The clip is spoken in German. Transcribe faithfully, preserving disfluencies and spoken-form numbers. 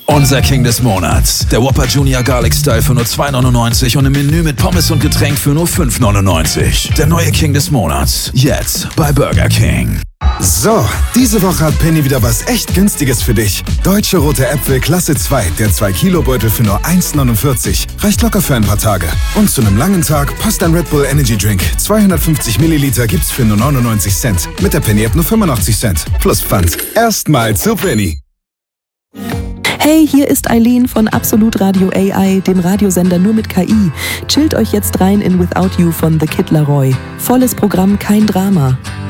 Unser King des Monats. Der Whopper Junior Garlic Style für nur zwei neunundneunzig und im Menü mit Pommes und Getränk für nur fünf neunundneunzig. Der neue King des Monats. Jetzt bei Burger King. So, diese Woche hat Penny wieder was echt Günstiges für dich. Deutsche rote Äpfel Klasse zwei, der zwei Kilo Beutel für nur eins neunundvierzig. Reicht locker für ein paar Tage. Und zu einem langen Tag passt ein Red Bull Energy Drink. zweihundertfünfzig Milliliter gibt's für nur neunundneunzig Cent. Mit der Penny App nur fünfundachtzig Cent. Plus Pfand. Erstmal zu Penny. Hey, hier ist Eileen von Absolut Radio A I, dem Radiosender nur mit K I. Chillt euch jetzt rein in Without You von The Kid Laroi. Volles Programm, kein Drama.